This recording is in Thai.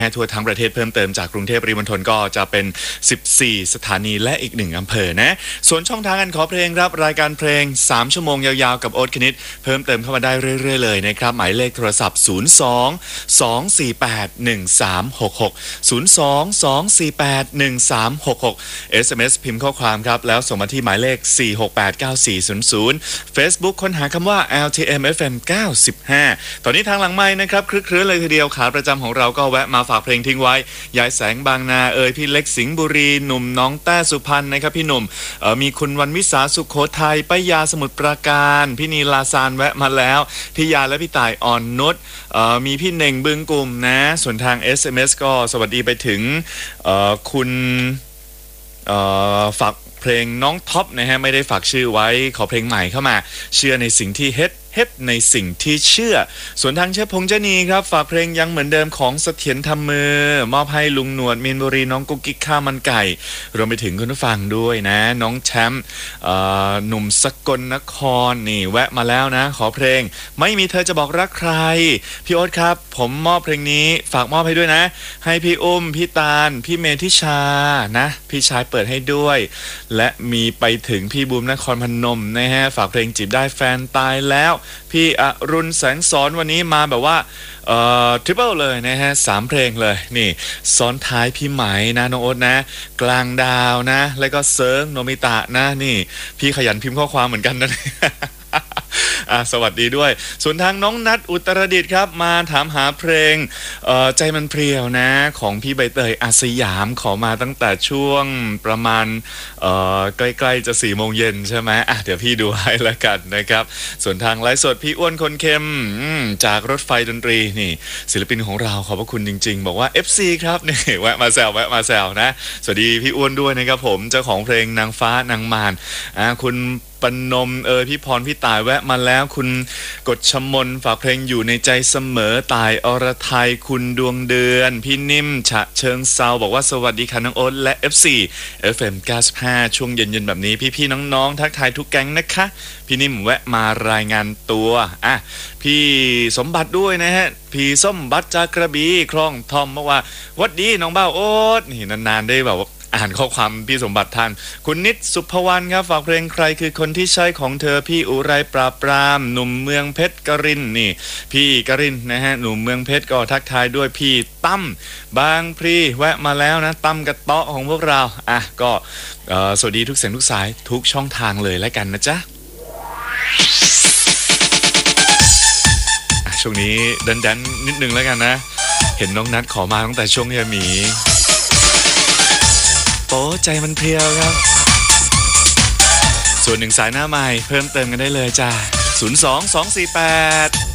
ทั่วทั้งประเทศเพิ่มเติมจากกรุงเทพปริมณฑลก็จะเป็น14สถานีและอีก1อำเภอนะส่วนช่องทางการขอเพลงครับรายการเพลง3ชั่วโมงยาวๆกับโอ๊ตคณิตเพิ่มเติมเข้ามาได้เรื่อยๆเลยนะครับหมายเลขโทรศัพท์02-248-1366 SMS พิมพ์ข้อความครับแล้วส่งมาที่หมายเลข4689400 Facebook ค้นหาคำว่า LTM FM 95ตอนนี้ทางหลังไมค์นะครับคลึกครื้นเลยทีเดียวขาประจำของเราก็แวะมาฝากเพลงทิ้งไว้ยายแสงบางนาพี่เล็กสิงห์บุรีหนุ่มน้องแต้สุพรรณนะครับพี่หนุ่มมีคุณวันวิสาสุโขทัยป้ายาสมุทรปราการพี่นีลาซานแวะมาแล้วพี่ยาและพี่ต่ายอ่อนนุชมีพี่เน่งบึงกลุ่มนะส่วนทาง SMS ก็สวัสดีไปถึงคุณฝากเพลงน้องท็อปนะฮะไม่ได้ฝากชื่อไว้ขอเพลงใหม่เข้ามาเชื่อในสิ่งที่เฮ็ดในสิ่งที่เชื่อส่วนทางเชฟพงษ์เจนีครับฝากเพลงยังเหมือนเดิมของเสถียรทำมือมอบให้ลุงหนวดมีนบุรีน้องกุ๊กกิ๊กข้าวมันไก่รวมไปถึงคุณผู้ฟังด้วยนะน้องแชมป์หนุ่มสกลนครนี่แวะมาแล้วนะขอเพลงไม่มีเธอจะบอกรักใครพี่โอ๊ตครับผมมอบเพลงนี้ฝากมอบให้ด้วยนะให้พี่อุ้มพี่ตาลพี่เมธิชานะพี่ชายเปิดให้ด้วยและมีไปถึงพี่บูมนครพนมนะฮะฝากเพลงจีบได้แฟนตายแล้วพี่อรุณแสงสอนวันนี้มาแบบว่าทริปเปิลเลยนะฮะ3เพลงเลยนี่ซ้อนท้ายพี่ไหมนะน้องโอ๊ตนะกลางดาวนะแล้วก็เซิร์งโนมิตะนะนี่พี่ขยันพิมพ์ข้อความเหมือนกันนะ สวัสดีด้วยส่วนทางน้องนัทอุตรดิตถ์ครับมาถามหาเพลงใจมันเพรียวนะของพี่ใบเตยอาสยามขอมาตั้งแต่ช่วงประมาณใกล้ๆจะ4 โมงเย็นใช่ไหมเดี๋ยวพี่ดูให้แล้วกันนะครับส่วนทางไลฟ์สดพี่อ้วนคนเข้มจากรถไฟดนตรีนี่ศิลปินของเราขอบพระคุณจริงๆบอกว่า FC ครับนี่แวะมาแซวนะสวัสดีพี่อ้วนด้วยนะครับผมเจ้าของเพลงนางฟ้านางมารคุณปนมพี่พรพี่ตายแวะมาแล้วคุณกฎชมนฝากเพลงอยู่ในใจเสมอตายอรไทยคุณดวงเดือนพี่นิ่มฉะเชิงเซาบอกว่าสวัสดีค่ะน้องโอ๊ตและ FC FM 95ช่วงเย็นๆแบบนี้พี่ๆน้องๆทักทายทุกแก๊งนะคะพี่นิ่มแวะมารายงานตัวพี่สมบัติด้วยนะฮะพี่ส้มบัตรจากกระบี่คลองทอมบอกว่าวัดดีน้องเบ้าโอ๊ตนี่นานๆได้แบบว่าอ่านข้อความพี่สมบัติท่านคุณนิดสุภวรรณครับฝากเพลงใครคือคนที่ใช่ของเธอพี่อุไรปราบปรามหนุ่มเมืองเพชรกรินนี่พี่กรินนะฮะหนุ่มเมืองเพชรก็ทักทายด้วยพี่ตั้มบางพลีแวะมาแล้วนะตั้มกระเตาะของพวกเราก็สวัสดีทุกเสียงทุกสายทุกช่องทางเลยแล้วกันนะจ๊ะช่วงนี้ดันนิดนึงแล้วกันนะเห็นน้องนัทขอมาตั้งแต่ช่วงเฮียหมีโอ้ใจมันเพรียวครับส่วน1สายหน้าใหม่เพิ่มเติมกันได้เลยจ้า02248